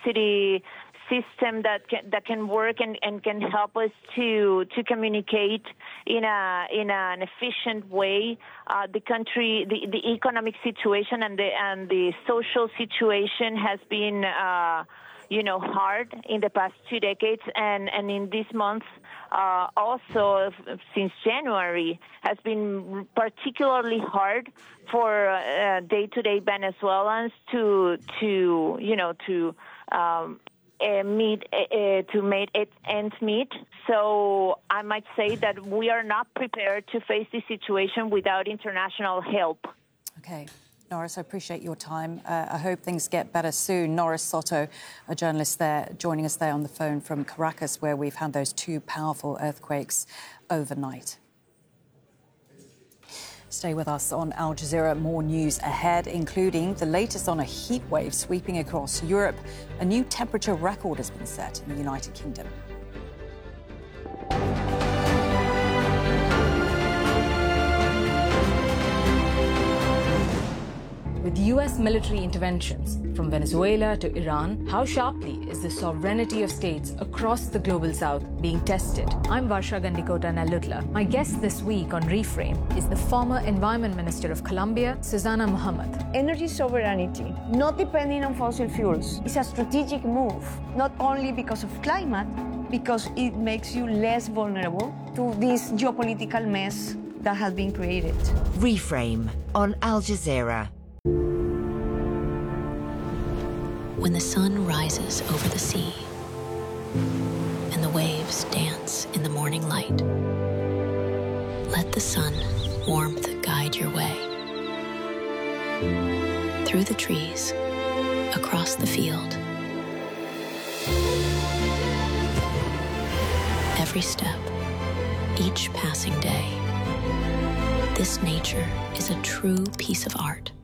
electricity system that can work and can help us to communicate in an efficient way. The country, the economic situation and the social situation has been hard in the past 2 decades, and in this month also since January has been particularly hard for day-to-day Venezuelans to make ends meet. So I might say that we are not prepared to face this situation without international help. Okay. Norris, I appreciate your time. I hope things get better soon. Norris Soto, a journalist there, joining us there on the phone from Caracas, where we've had those 2 powerful earthquakes overnight. Stay with us on Al Jazeera. More news ahead, including the latest on a heat wave sweeping across Europe. A new temperature record has been set in the United Kingdom. With U.S. military interventions from Venezuela to Iran, how sharply is the sovereignty of states across the global south being tested? I'm Varsha Gandikota Nallutla. My guest this week on Reframe is the former Environment Minister of Colombia, Susana Muhammad. Energy sovereignty, not depending on fossil fuels, is a strategic move, not only because of climate, because it makes you less vulnerable to this geopolitical mess that has been created. Reframe on Al Jazeera. When the sun rises over the sea and the waves dance in the morning light, let the sun warmth guide your way. Through the trees, across the field. Every step, each passing day. This nature is a true piece of art.